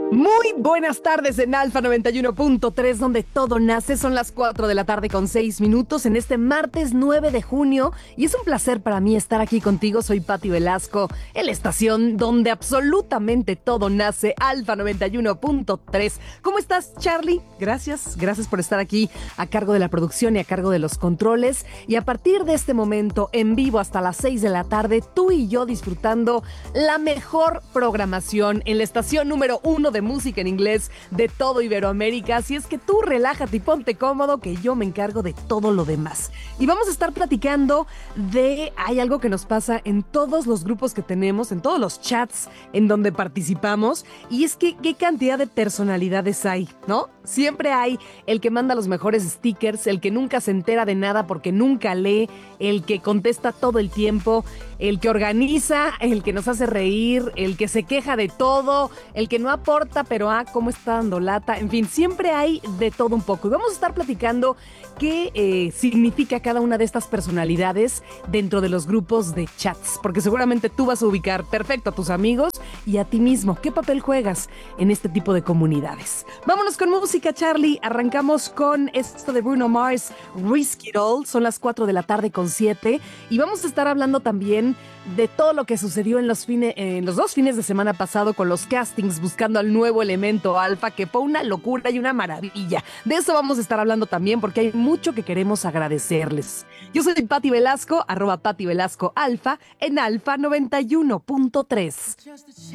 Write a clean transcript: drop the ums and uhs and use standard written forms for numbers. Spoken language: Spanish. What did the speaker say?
Muy buenas tardes en Alfa 91.3, donde todo nace. Son las 4 de la tarde con 6 minutos en este martes 9 de junio. Y es un placer para mí estar aquí contigo. Soy Pati Velasco, en la estación donde absolutamente todo nace, Alfa 91.3. ¿Cómo estás, Charlie? Gracias por estar aquí a cargo de la producción y a cargo de los controles. Y a partir de este momento, en vivo hasta las 6 de la tarde, tú y yo disfrutando la mejor programación en la estación número 1 de música en inglés de todo Iberoamérica. Así es que tú relájate y ponte cómodo, que yo me encargo de todo lo demás. Y vamos a estar platicando hay algo que nos pasa en todos los grupos que tenemos, en todos los chats en donde participamos, y es que qué cantidad de personalidades hay, ¿no? Siempre hay el que manda los mejores stickers, el que nunca se entera de nada porque nunca lee, el que contesta todo el tiempo, el que organiza, el que nos hace reír, el que se queja de todo, el que no aporta, pero cómo está dando lata. En fin, siempre hay de todo un poco. Y vamos a estar platicando qué significa cada una de estas personalidades dentro de los grupos de chats, porque seguramente tú vas a ubicar perfecto a tus amigos y a ti mismo. ¿Qué papel juegas en este tipo de comunidades? Vámonos con música, Charlie. Arrancamos con esto de Bruno Mars, Risk It All. Son las 4 de la tarde con 7 y vamos a estar hablando también de todo lo que sucedió en los 2 fines de semana pasado con los castings buscando al nuevo elemento alfa, que fue una locura y una maravilla. De eso vamos a estar hablando también, porque hay mucho que queremos agradecerles. Yo soy Pati Velasco, @Pati Velasco Alfa, en Alfa 91.3.